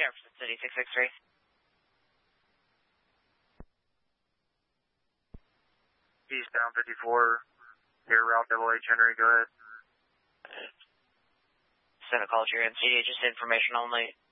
Jefferson City, 663. Eastbound 54, air route AA Henry, go ahead. Send a call to your NCD, just information only.